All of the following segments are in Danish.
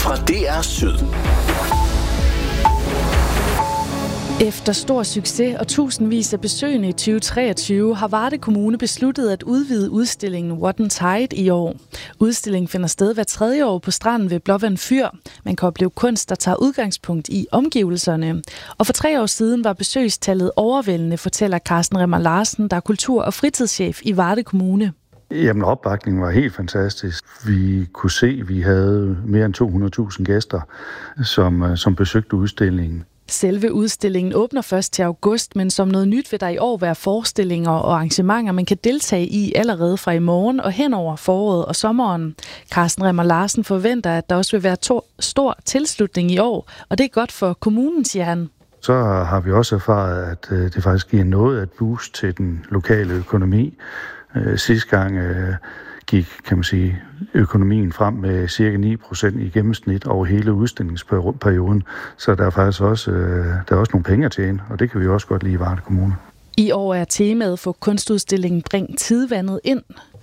fra DR Syd. Efter stor succes og tusindvis af besøgende i 2023 har Varde Kommune besluttet at udvide udstillingen Rotten Tide i år. Udstillingen finder sted hver 3. år på stranden ved Blåvand Fyr. Man kan opleve kunst, der tager udgangspunkt i omgivelserne. Og for 3 år siden var besøgstallet overvældende, fortæller Carsten Remmer Larsen, der er kultur- og fritidschef i Varde Kommune. Jamen, opbakningen var helt fantastisk. Vi kunne se, at vi havde mere end 200.000 gæster, som besøgte udstillingen. Selve udstillingen åbner først til august, men som noget nyt vil der i år være forestillinger og arrangementer, man kan deltage i allerede fra i morgen og hen over foråret og sommeren. Carsten Remmer Larsen forventer, at der også vil være stor tilslutning i år, og det er godt for kommunen, siger han. Så har vi også erfaret, at det faktisk giver noget at boost til den lokale økonomi. Sidste gang gik, kan man sige, økonomien frem med cirka 9% i gennemsnit over hele udstillingsperioden. Så der er faktisk også, nogle penge at tjene, og det kan vi også godt lide i Varde Kommune. I år er temaet for kunstudstillingen Bring Tidevandet ind.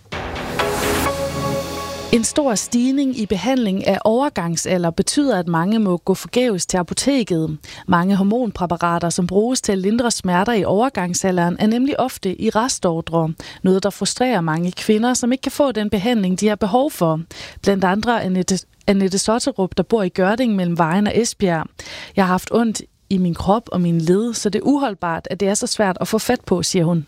En stor stigning i behandling af overgangsalder betyder, at mange må gå forgæves til apoteket. Mange hormonpræparater, som bruges til at lindre smerter i overgangsalderen, er nemlig ofte i restordre. Noget, der frustrerer mange kvinder, som ikke kan få den behandling, de har behov for. Blandt andre Annette Sotterup, der bor i Gørding mellem Vejen og Esbjerg. Jeg har haft ondt i min krop og min led, så det er uholdbart, at det er så svært at få fat på, siger hun.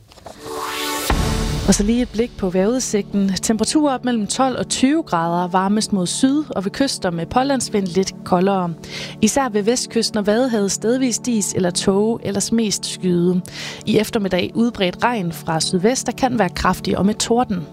Og så lige et blik på vejrudsigten. Temperaturer op mellem 12 og 20 grader, varmest mod syd, og ved kyster med pålandsvind lidt koldere. Især ved vestkysten og Vadehavet stedvis dis eller tåge, ellers mest skyde. I eftermiddag udbredt regn fra sydvest, der kan være kraftig og med torden.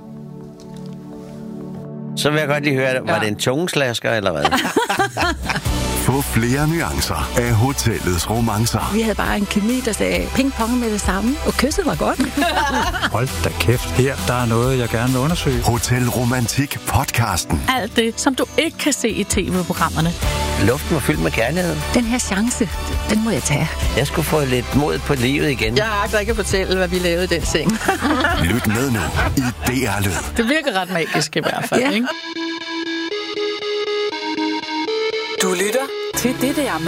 Så vil jeg godt lige høre, var det en tungeslasker eller hvad? Få flere nuancer af hotellets romancer. Vi havde bare en kemi, der sagde ping-pong med det samme, og kysset var godt. Hold da kæft, her der er noget, jeg gerne vil undersøge. Hotel Romantik podcasten. Alt det, som du ikke kan se i tv-programmerne. Luften var fyldt med kærlighed. Den her chance, den må jeg tage. Jeg skulle få lidt mod på livet igen. Jeg agter ikke at fortælle, hvad vi lavede i den seng. Lyt med nu i DR Lyd. Det virker ret magisk i hvert fald, ikke? Du lytter Til det der